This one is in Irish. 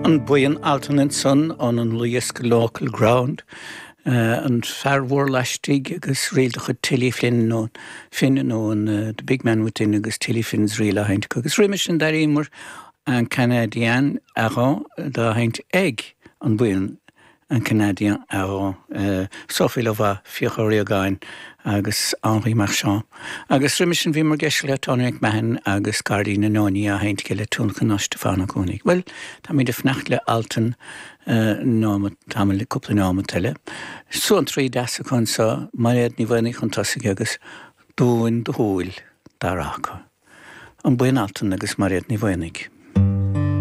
An buan alternate sun on an Luisk local ground and farwar lastig agus réalcha tiliflin no fin no the big man within agus tilifins réala haint agus rimission dar imor an Canadian aron da haint egg an buan an Canadian aron Sophie Lova Fiochoriagain agus Henri Marchand agus rimission vi mar gesle tonic man agus Gardina noni a haint gele tunchen na Stefana Konig. Well, ta mi de fnachtle alten nome tamle couple nome telle. So an 3 dasse kon sa mariad ni wenig an tasig agus doin de hoil daraka. An buin alten agus mariad ni wenig.